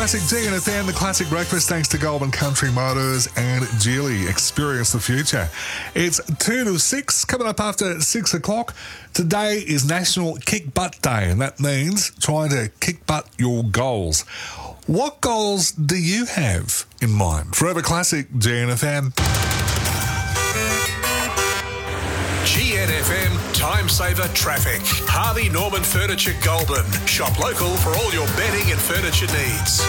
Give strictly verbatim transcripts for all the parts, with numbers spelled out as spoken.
Classic G N F M, the classic breakfast, thanks to Goulburn Country Motors and Geely. Experience the future. It's two to six, coming up after six o'clock. Today is National Kick Butt Day, and that means trying to kick butt your goals. What goals do you have in mind? Forever Classic G N F M. G N F M Time Saver Traffic. Harvey Norman Furniture Goulburn. Shop local for all your bedding and furniture needs.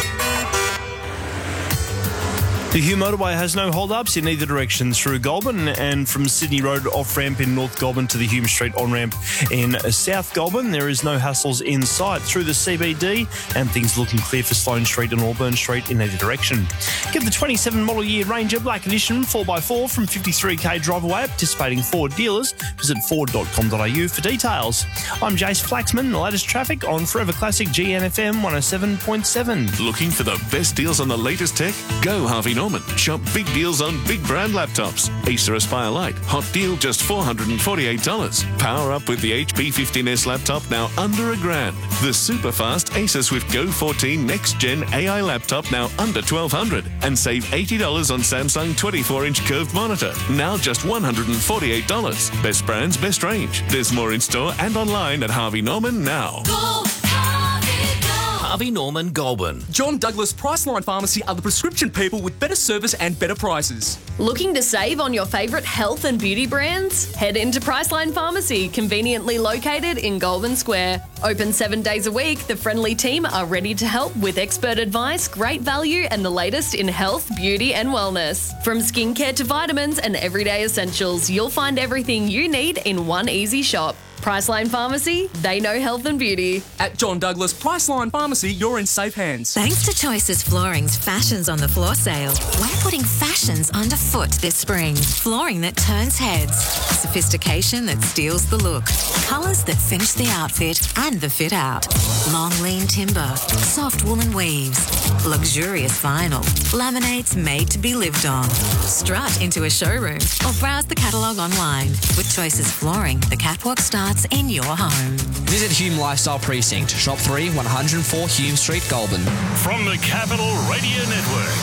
The Hume Motorway has no hold-ups in either direction through Goulburn, and from Sydney Road off-ramp in North Goulburn to the Hume Street on-ramp in South Goulburn. There is no hassles in sight through the C B D, and things looking clear for Sloane Street and Auburn Street in either direction. Get the twenty-seven model year Ranger Black Edition four by four from fifty-three k drive away at participating Ford dealers. Visit ford dot com dot a u for details. I'm Jace Flaxman. The latest traffic on Forever Classic G N F M one oh seven point seven. Looking for the best deals on the latest tech? Go Harvey Norman. Shop big deals on big brand laptops. Acer Aspire Lite, hot deal just four hundred forty-eight dollars. Power up with the H P fifteen S laptop now under a grand. The super fast Acer Swift Go fourteen Next Gen A I laptop now under twelve hundred dollars. And save eighty dollars on Samsung twenty-four inch curved monitor, now just one hundred forty-eight dollars. Best brands, best range. There's more in store and online at Harvey Norman now. Go, Harvey, go. Harvey Norman Goulburn. John Douglas Priceline Pharmacy are the prescription people with better service and better prices. Looking to save on your favourite health and beauty brands? Head into Priceline Pharmacy, conveniently located in Goulburn Square. Open seven days a week, the friendly team are ready to help with expert advice, great value and the latest in health, beauty and wellness. From skincare to vitamins and everyday essentials, you'll find everything you need in one easy shop. Priceline Pharmacy, they know health and beauty. At John Douglas Priceline Pharmacy, you're in safe hands. Thanks to Choices Flooring's Fashions on the Floor sale, we're putting fashions underfoot this spring. Flooring that turns heads, sophistication that steals the look, colours that finish the outfit and the fit out. Long lean timber, soft woolen weaves, luxurious vinyl, laminates made to be lived on. Strut into a showroom or browse the catalogue online. With Choices Flooring, the catwalk starts in your home. Visit Hume Lifestyle Precinct, Shop three, one oh four Hume Street, Goulburn. From the Capital Radio Network.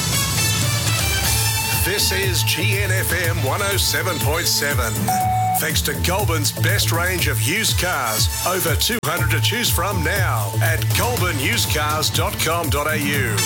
This is G N F M one oh seven point seven. Thanks to Goulburn's best range of used cars. Over two hundred to choose from now at goulburn used cars dot com dot a u.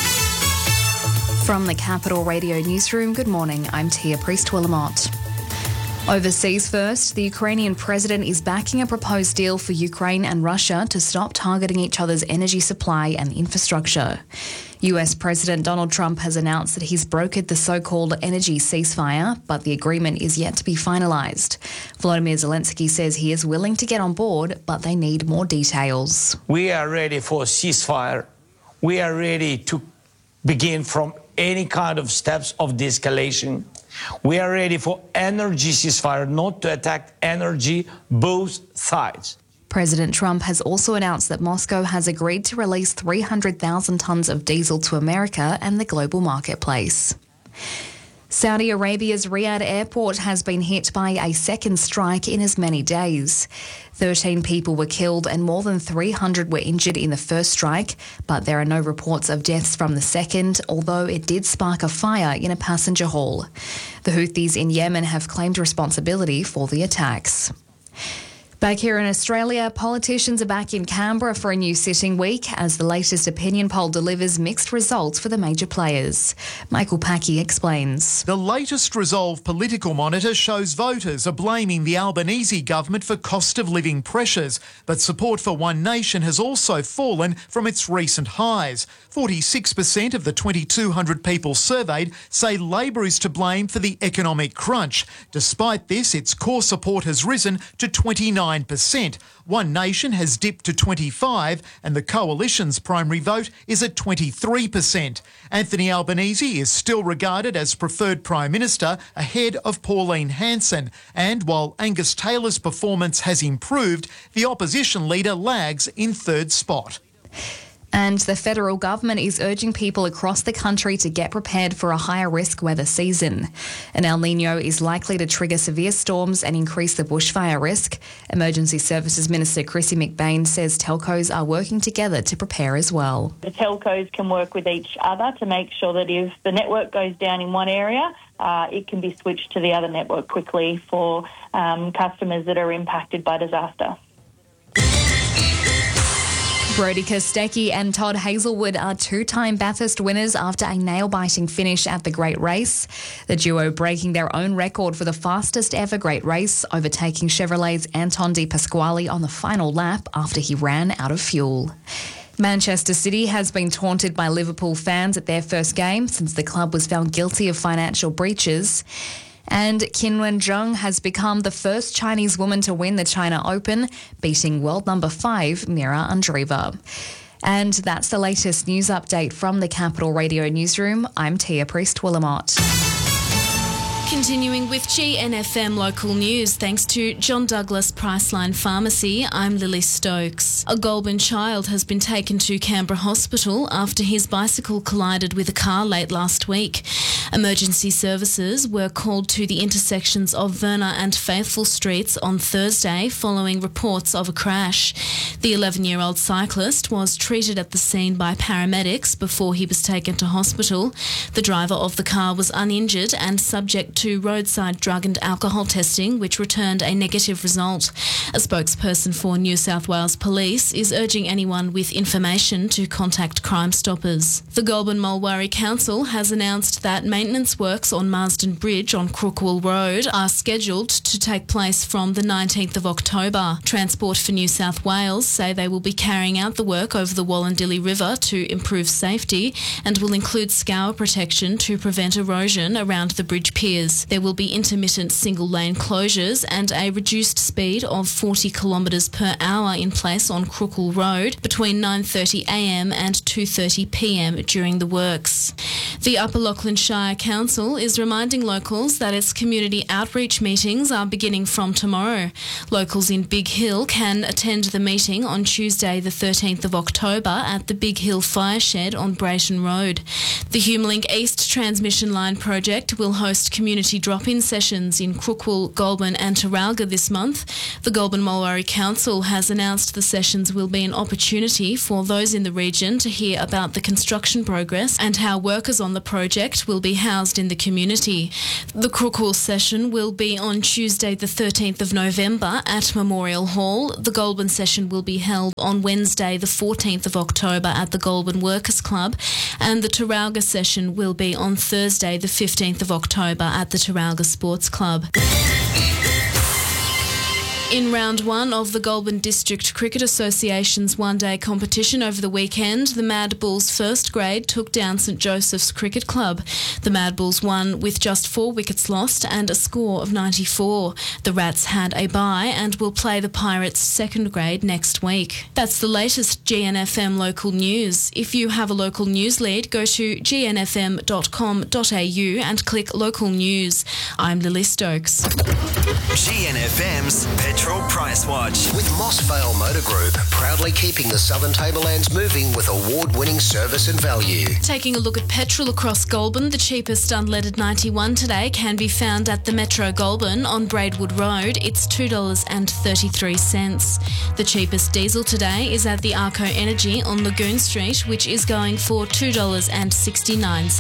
From the Capital Radio Newsroom, good morning. I'm Tia Priest-Willamont. Overseas first, the Ukrainian president is backing a proposed deal for Ukraine and Russia to stop targeting each other's energy supply and infrastructure. U S President Donald Trump has announced that he's brokered the so-called energy ceasefire, but the agreement is yet to be finalised. Volodymyr Zelensky says he is willing to get on board, but they need more details. We are ready for a ceasefire. We are ready to begin from any kind of steps of de-escalation. We are ready for energy ceasefire, not to attack energy, both sides. President Trump has also announced that Moscow has agreed to release three hundred thousand tonnes of diesel to America and the global marketplace. Saudi Arabia's Riyadh airport has been hit by a second strike in as many days. thirteen people were killed and more than three hundred were injured in the first strike, but there are no reports of deaths from the second, although it did spark a fire in a passenger hall. The Houthis in Yemen have claimed responsibility for the attacks. Back here in Australia, politicians are back in Canberra for a new sitting week as the latest opinion poll delivers mixed results for the major players. Michael Packey explains. The latest Resolve political monitor shows voters are blaming the Albanese government for cost of living pressures, but support for One Nation has also fallen from its recent highs. forty-six percent of the twenty-two hundred people surveyed say Labor is to blame for the economic crunch. Despite this, its core support has risen to twenty-nine percent. One Nation has dipped to twenty-five and the Coalition's primary vote is at twenty-three percent. Anthony Albanese is still regarded as preferred Prime Minister ahead of Pauline Hanson, and while Angus Taylor's performance has improved, the opposition leader lags in third spot. And the federal government is urging people across the country to get prepared for a higher risk weather season. An El Nino is likely to trigger severe storms and increase the bushfire risk. Emergency Services Minister Chrissy McBain says telcos are working together to prepare as well. The telcos can work with each other to make sure that if the network goes down in one area, uh, it can be switched to the other network quickly for um, customers that are impacted by disaster. Brodie Kostecki and Todd Hazelwood are two-time Bathurst winners after a nail-biting finish at the Great Race. The duo breaking their own record for the fastest ever Great Race, overtaking Chevrolet's Anton De Pasquale on the final lap after he ran out of fuel. Manchester City has been taunted by Liverpool fans at their first game since the club was found guilty of financial breaches. And Qin Wenjung has become the first Chinese woman to win the China Open, beating world number five, Mira Andreeva. And that's the latest news update from the Capital Radio newsroom. I'm Tia Priest-Willamott. Continuing with G N F M local news, thanks to John Douglas Priceline Pharmacy, I'm Lily Stokes. A Goulburn child has been taken to Canberra Hospital after his bicycle collided with a car late last week. Emergency services were called to the intersections of Verna and Faithful Streets on Thursday following reports of a crash. The eleven-year-old cyclist was treated at the scene by paramedics before he was taken to hospital. The driver of the car was uninjured and subject to roadside drug and alcohol testing, which returned a negative result. A spokesperson for New South Wales Police is urging anyone with information to contact Crime Stoppers. The Goulburn Mulwaree Council has announced that maintenance works on Marsden Bridge on Crookwell Road are scheduled to take place from the nineteenth of October. Transport for New South Wales say they will be carrying out the work over the Wallandilly River to improve safety and will include scour protection to prevent erosion around the bridge piers. There will be intermittent single-lane closures and a reduced speed of forty kilometres per hour in place on Crookwell Road between nine thirty a m and two thirty p m during the works. The Upper Lachlan Shire Council is reminding locals that its community outreach meetings are beginning from tomorrow. Locals in Big Hill can attend the meeting on Tuesday the thirteenth of October at the Big Hill Fire Shed on Brayton Road. The HumeLink East Transmission Line project will host community drop-in sessions in Crookwell, Goulburn and Taralga this month. The Goulburn Mulwaree Council has announced the sessions will be an opportunity for those in the region to hear about the construction progress and how workers on the project will be housed in the community. The Crookwell session will be on Tuesday the thirteenth of November at Memorial Hall. The Goulburn session will be held on Wednesday the fourteenth of October at the Goulburn Workers Club, and the Taralga session will be on Thursday the fifteenth of October at the Taralga Sports Club. In round one of the Goulburn District Cricket Association's one-day competition over the weekend, the Mad Bulls first grade took down St Joseph's Cricket Club. The Mad Bulls won with just four wickets lost and a score of ninety-four. The Rats had a bye and will play the Pirates second grade next week. That's the latest G N F M local news. If you have a local news lead, go to g n f m dot com dot a u and click local news. I'm Lily Stokes. G N F M's Petrol Price Watch. With Moss Vale Motor Group, proudly keeping the Southern Tablelands moving with award-winning service and value. Taking a look at petrol across Goulburn, the cheapest unleaded ninety-one today can be found at the Metro Goulburn on Braidwood Road. It's two dollars thirty-three. The cheapest diesel today is at the Arco Energy on Lagoon Street, which is going for two dollars sixty-nine.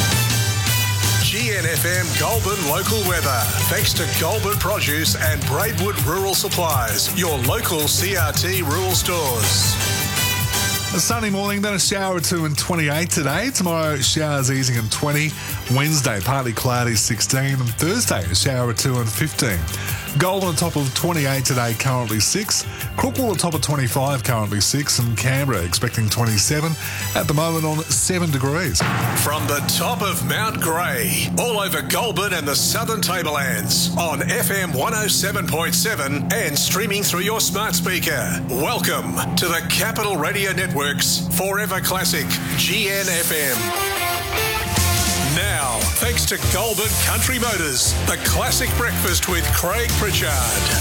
G N F M Goulburn local weather. Thanks to Goulburn Produce and Braidwood Rural Supplies, your local C R T rural stores. A sunny morning, then a shower or two and twenty-eight today. Tomorrow, showers easing and twenty. Wednesday, partly cloudy, sixteen. And Thursday, a shower or two and fifteen. Goulburn on top of twenty-eight today, currently six. Crookwell on top of twenty-five, currently six. And Canberra expecting twenty-seven. At the moment on seven degrees. From the top of Mount Grey, all over Goulburn and the Southern Tablelands, on F M one oh seven point seven and streaming through your smart speaker. Welcome to the Capital Radio Network's Forever Classic G N F M. Now, thanks to Goulburn Country Motors, the classic breakfast with Craig Pritchard.